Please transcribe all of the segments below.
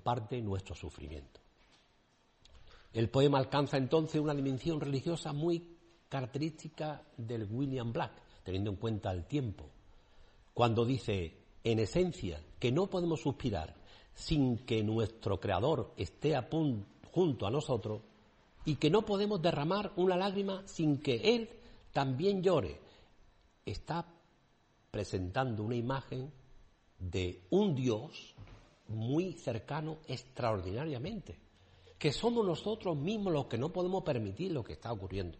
comparte nuestro sufrimiento. El poema alcanza entonces una dimensión religiosa muy característica del William Black, teniendo en cuenta el tiempo, cuando dice, en esencia, que no podemos suspirar sin que nuestro Creador esté junto a nosotros y que no podemos derramar una lágrima sin que Él también llore. Está presentando una imagen de un Dios muy cercano extraordinariamente, que somos nosotros mismos los que no podemos permitir lo que está ocurriendo.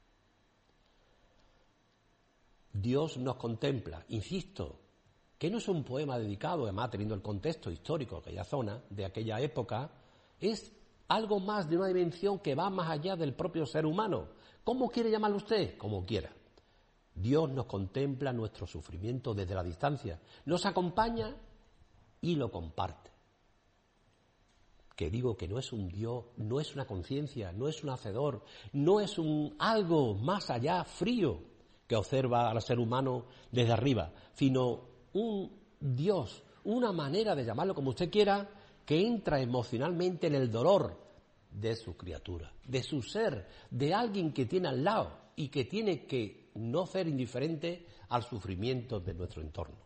Dios nos contempla, insisto, que no es un poema dedicado, además teniendo el contexto histórico de aquella zona, de aquella época, es algo más de una dimensión que va más allá del propio ser humano. ¿Cómo quiere llamarlo usted? Como quiera. Dios nos contempla nuestro sufrimiento desde la distancia, nos acompaña y lo comparte. Que digo que no es un Dios, no es una conciencia, no es un hacedor, no es un algo más allá frío que observa al ser humano desde arriba, sino un Dios, una manera de llamarlo como usted quiera, que entra emocionalmente en el dolor de su criatura, de su ser, de alguien que tiene al lado y que tiene que no ser indiferente al sufrimiento de nuestro entorno.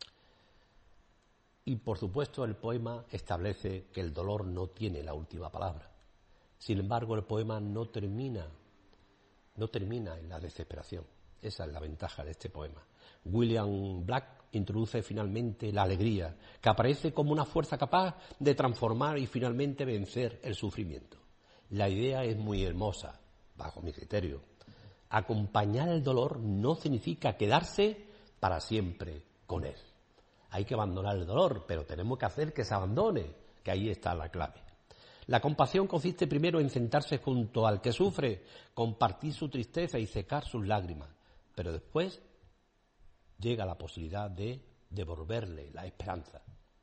Y por supuesto el poema establece que el dolor no tiene la última palabra. Sin embargo, el poema no termina en la desesperación. Esa es la ventaja de este poema. William Black introduce finalmente la alegría, que aparece como una fuerza capaz de transformar y finalmente vencer el sufrimiento. La idea es muy hermosa, bajo mi criterio. Acompañar el dolor no significa quedarse para siempre con él. Hay que abandonar el dolor, pero tenemos que hacer que se abandone, que ahí está la clave. La compasión consiste primero en sentarse junto al que sufre, compartir su tristeza y secar sus lágrimas, pero después llega la posibilidad de devolverle la esperanza.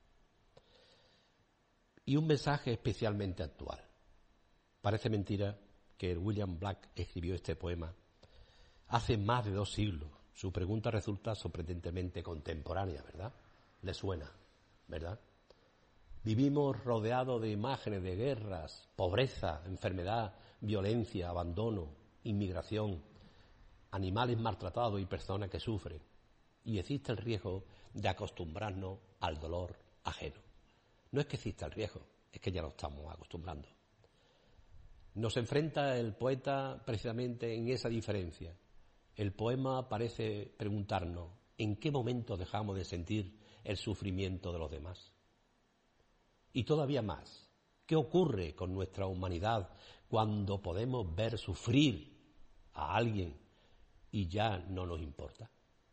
Y un mensaje especialmente actual. Parece mentira que William Black escribió este poema hace más de 2 siglos. Su pregunta resulta sorprendentemente contemporánea, ¿verdad? Le suena, ¿verdad? Vivimos rodeados de imágenes de guerras, pobreza, enfermedad, violencia, abandono, inmigración, animales maltratados y personas que sufren. Y existe el riesgo de acostumbrarnos al dolor ajeno. No es que exista el riesgo, es que ya lo estamos acostumbrando. Nos enfrenta el poeta precisamente en esa diferencia. El poema parece preguntarnos ¿en qué momento dejamos de sentir el sufrimiento de los demás? Y todavía más, ¿qué ocurre con nuestra humanidad cuando podemos ver sufrir a alguien y ya no nos importa?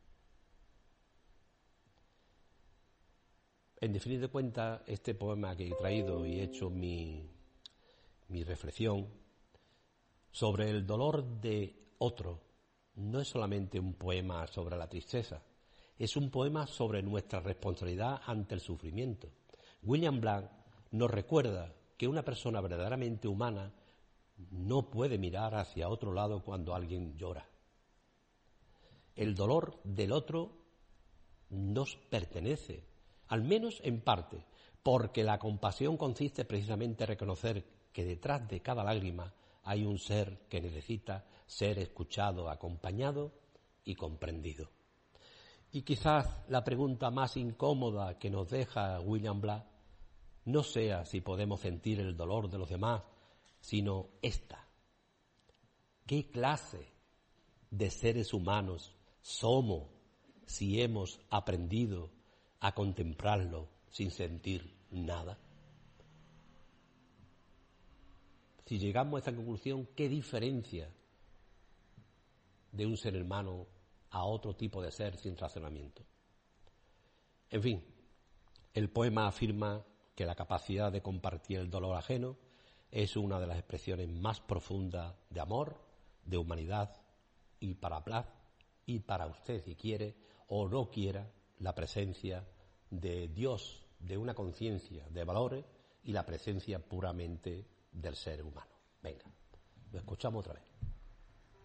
En definitiva de cuentas, este poema que he traído y he hecho mi reflexión sobre el dolor de otro no es solamente un poema sobre la tristeza, es un poema sobre nuestra responsabilidad ante el sufrimiento. William Black nos recuerda que una persona verdaderamente humana no puede mirar hacia otro lado cuando alguien llora. El dolor del otro nos pertenece, al menos en parte, porque la compasión consiste precisamente en reconocer que detrás de cada lágrima hay un ser que necesita ser escuchado, acompañado y comprendido. Y quizás la pregunta más incómoda que nos deja William Black no sea si podemos sentir el dolor de los demás, sino esta. ¿Qué clase de seres humanos somos si hemos aprendido a contemplarlo sin sentir nada? Si llegamos a esta conclusión, ¿qué diferencia de un ser humano a otro tipo de ser sin razonamiento? En fin, el poema afirma que la capacidad de compartir el dolor ajeno es una de las expresiones más profundas de amor, de humanidad y para Black y para usted, si quiere o no quiera, la presencia de Dios, de una conciencia, de valores y la presencia puramente del ser humano. Venga, lo escuchamos otra vez.